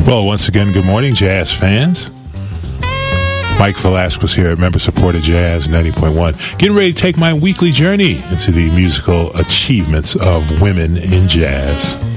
Well, once again, good morning, jazz fans. Mike Velasquez here at member-supported Jazz 90.1. Getting ready to take my weekly journey into the musical achievements of women in jazz.